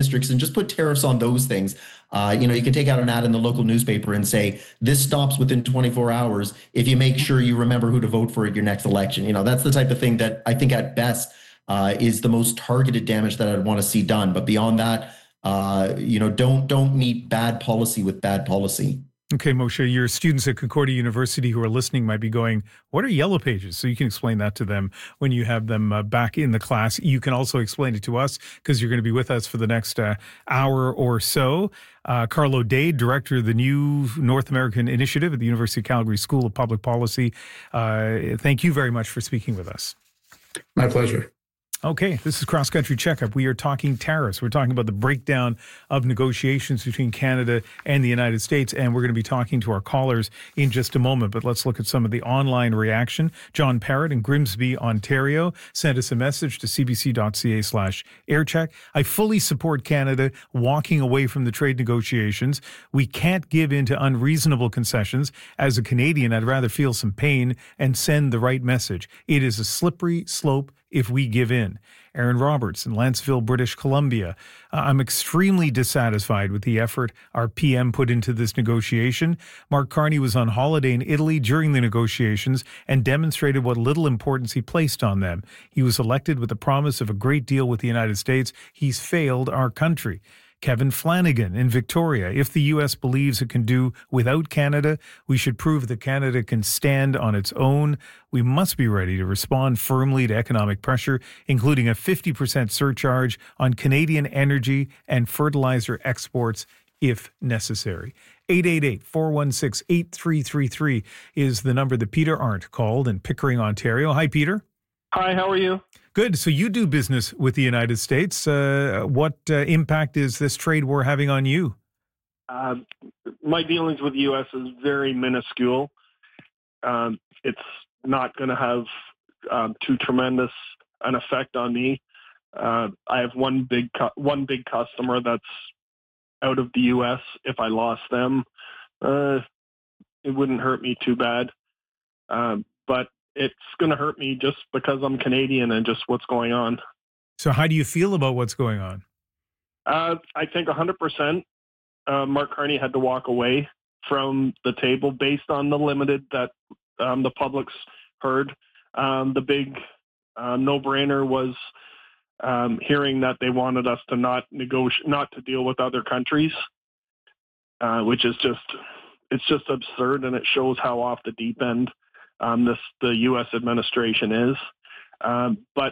districts and just put tariffs on those things. You can take out an ad in the local newspaper and say, this stops within 24 hours if you make sure you remember who to vote for at your next election. That's the type of thing that I think at best is the most targeted damage that I'd want to see done. But beyond that, don't meet bad policy with bad policy. Okay, Moshe, your students at Concordia University who are listening might be going, what are Yellow Pages? So you can explain that to them when you have them back in the class. You can also explain it to us because you're going to be with us for the next hour or so. Carlo Dade, director of the new North American Initiative at the University of Calgary School of Public Policy. Thank you very much for speaking with us. My pleasure. Okay, this is Cross Country Checkup. We are talking tariffs. We're talking about the breakdown of negotiations between Canada and the United States, and we're going to be talking to our callers in just a moment. But let's look at some of the online reaction. John Parrott in Grimsby, Ontario, sent us a message to cbc.ca/aircheck. I fully support Canada walking away from the trade negotiations. We can't give in to unreasonable concessions. As a Canadian, I'd rather feel some pain and send the right message. It is a slippery slope if we give in. Aaron Roberts in Lanceville, British Columbia. I'm extremely dissatisfied with the effort our PM put into this negotiation. Mark Carney was on holiday in Italy during the negotiations and demonstrated what little importance he placed on them. He was elected with the promise of a great deal with the United States. He's failed our country. Kevin Flanagan in Victoria. If the U.S. believes it can do without Canada, we should prove that Canada can stand on its own. We must be ready to respond firmly to economic pressure, including a 50% surcharge on Canadian energy and fertilizer exports if necessary. 888-416-8333 is the number that Peter Arndt called in Pickering, Ontario. Hi, Peter. Hi, how are you? Good. So you do business with the United States. What impact is this trade war having on you? My dealings with the U.S. is very minuscule. It's not going to have too tremendous an effect on me. I have one big customer that's out of the U.S. If I lost them, it wouldn't hurt me too bad. But it's going to hurt me just because I'm Canadian and just what's going on. So how do you feel about what's going on? I think 100% Mark Carney had to walk away from the table based on the limited that the public's heard. The big no-brainer was hearing that they wanted us to not to deal with other countries, which is it's just absurd, and it shows how off the deep end the U.S. administration is. But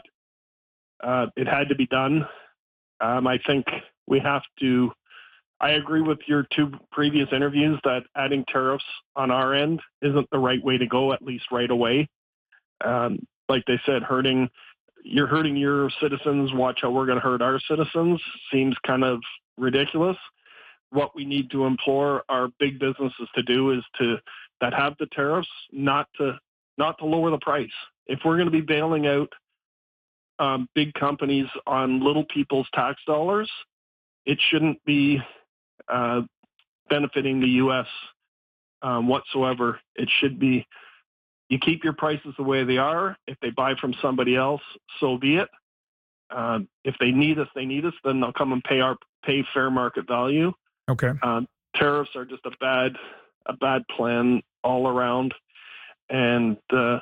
it had to be done. I think we have to. I agree with your two previous interviews that adding tariffs on our end isn't the right way to go, at least right away. Like they said, you're hurting your citizens. Watch how we're going to hurt our citizens. Seems kind of ridiculous. What we need to implore our big businesses to do is that have the tariffs, not to lower the price. If we're going to be bailing out big companies on little people's tax dollars, it shouldn't be benefiting the U.S. Whatsoever. It should be you keep your prices the way they are. If they buy from somebody else, so be it. If they need us, then they'll come and pay fair market value. Okay. Tariffs are just a bad plan all around, and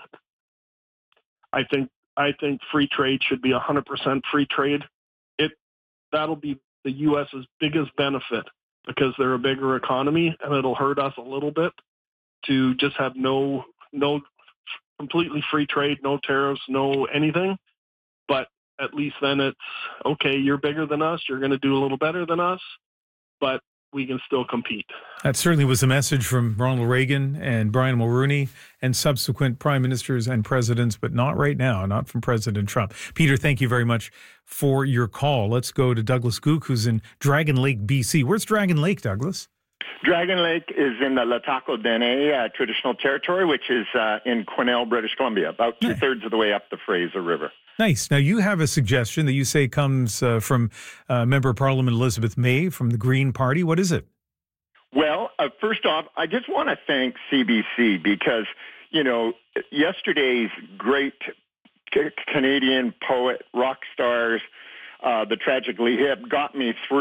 I think free trade should be 100% free trade. That'll be the U.S.'s biggest benefit because they're a bigger economy, and it'll hurt us a little bit to just have no completely free trade, no tariffs, no anything. But at least then it's okay. You're bigger than us. You're going to do a little better than us, but we can still compete. That certainly was a message from Ronald Reagan and Brian Mulroney and subsequent prime ministers and presidents, but not right now, not from President Trump. Peter, thank you very much for your call. Let's go to Douglas Gook, who's in Dragon Lake, BC. Where's Dragon Lake, Douglas? Dragon Lake is in the Latako Dene traditional territory, which is in Quesnel, British Columbia, about two-thirds of the way up the Fraser River. Nice. Now, you have a suggestion that you say comes from Member of Parliament Elizabeth May from the Green Party. What is it? Well, first off, I just want to thank CBC because, yesterday's great Canadian poet, rock stars, the Tragically Hip, got me through